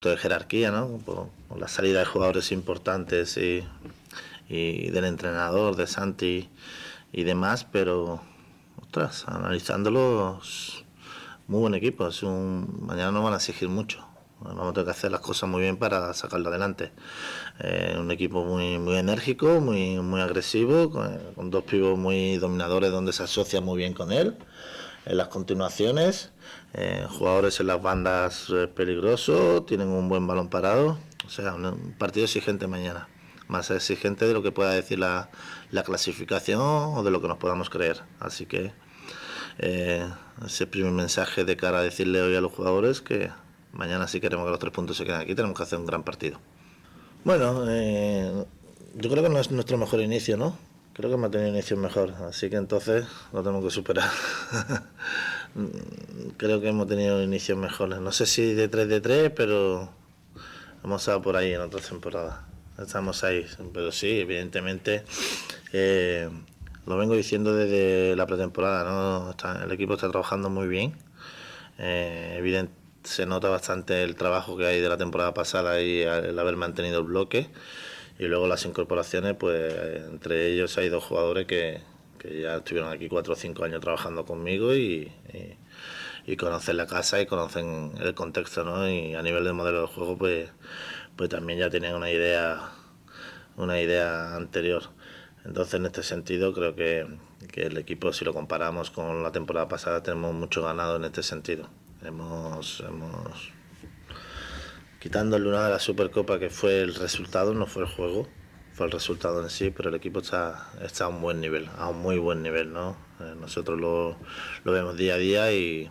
de jerarquía, ¿no? Por la salida de jugadores importantes y del entrenador, de Santi y demás, pero ostras, analizándolos, muy buen equipo. Mañana nos van a exigir mucho. Vamos a tener que hacer las cosas muy bien para sacarlo adelante. Un equipo muy enérgico, muy agresivo, con dos pibos muy dominadores donde se asocia muy bien con él. En las continuaciones, jugadores en las bandas peligrosos, tienen un buen balón parado. O sea, un partido exigente mañana. Más exigente de lo que pueda decir la clasificación o de lo que nos podamos creer. Así que ese primer mensaje de cara a decirle hoy a los jugadores que mañana, si queremos que los 3 puntos se queden aquí, tenemos que hacer un gran partido. Bueno, yo creo que no es nuestro mejor inicio, ¿no? Creo que hemos tenido inicios mejor, así que entonces lo tenemos que superar. Creo que hemos tenido inicios mejores. No sé si de 3, pero hemos estado por ahí en otras temporadas. Estamos ahí, pero sí, evidentemente lo vengo diciendo desde la pretemporada, ¿no? El equipo está trabajando muy bien. Se nota bastante el trabajo que hay de la temporada pasada y el haber mantenido el bloque. Y luego las incorporaciones, pues entre ellos hay 2 jugadores que ya estuvieron aquí 4 o 5 años trabajando conmigo y conocen la casa y conocen el contexto, ¿no? Y a nivel de modelo de juego, pues también ya tenían una idea anterior. Entonces, en este sentido, creo que el equipo, si lo comparamos con la temporada pasada, tenemos mucho ganado en este sentido. Hemos quitándole una de la Supercopa, que fue el resultado, no fue el juego, fue el resultado en sí, pero el equipo está a un buen nivel, a un muy buen nivel, ¿no? Nosotros lo vemos día a día y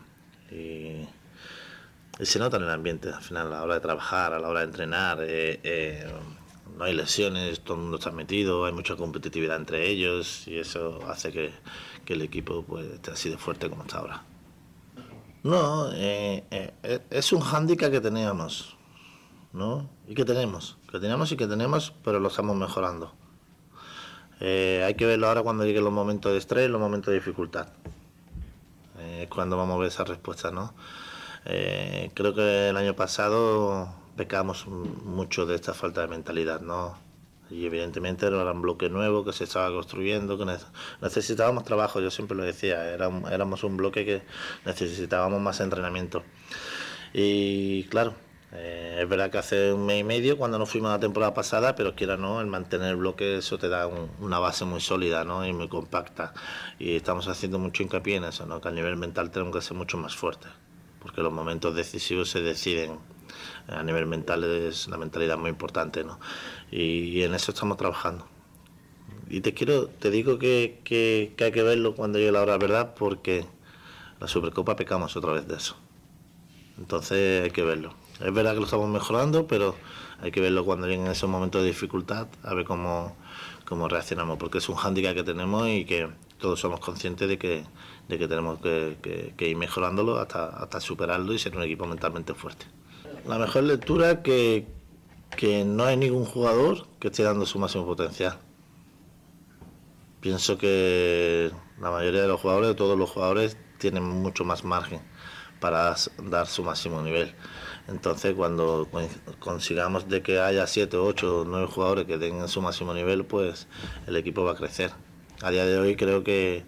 se nota en el ambiente, al final, a la hora de trabajar, a la hora de entrenar, no hay lesiones, todo el mundo está metido, hay mucha competitividad entre ellos y eso hace que el equipo pues esté así de fuerte como está ahora. No, es un hándicap que teníamos, ¿no? Y que tenemos, pero lo estamos mejorando. Hay que verlo ahora cuando lleguen los momentos de estrés, los momentos de dificultad. Cuando vamos a ver esa respuesta, ¿no? Creo que el año pasado pecamos mucho de esta falta de mentalidad, ¿no? Y evidentemente era un bloque nuevo que se estaba construyendo, que necesitábamos trabajo, yo siempre lo decía, éramos un bloque que necesitábamos más entrenamiento. Y claro, es verdad que hace 1 mes y medio cuando nos fuimos la temporada pasada, pero quiera no, el mantener el bloque, eso te da una base muy sólida, ¿no? Y muy compacta. Y estamos haciendo mucho hincapié en eso, ¿no? Que a nivel mental tenemos que ser mucho más fuertes, porque los momentos decisivos se deciden. A nivel mental es la mentalidad muy importante, ¿no? Y en eso estamos trabajando. Y te digo que hay que verlo cuando llegue la hora, ¿verdad? Porque la Supercopa pecamos otra vez de eso. Entonces hay que verlo. Es verdad que lo estamos mejorando, pero hay que verlo cuando lleguen esos momentos de dificultad, a ver cómo reaccionamos, porque es un hándicap que tenemos y que todos somos conscientes de que tenemos que ir mejorándolo hasta superarlo y ser un equipo mentalmente fuerte. La mejor lectura que no hay ningún jugador que esté dando su máximo potencial. Pienso que la mayoría de los jugadores, todos los jugadores, tienen mucho más margen para dar su máximo nivel. Entonces, cuando consigamos de que haya 7, 8, 9 jugadores que tengan su máximo nivel, pues el equipo va a crecer. A día de hoy creo que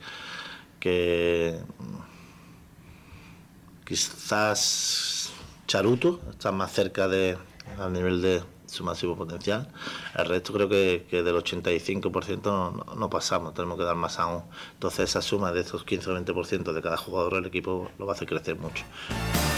quizás Charuto está más cerca al nivel de su máximo potencial. El resto creo que del 85% no pasamos, tenemos que dar más aún. Entonces esa suma de estos 15 o 20% de cada jugador del equipo lo va a hacer crecer mucho.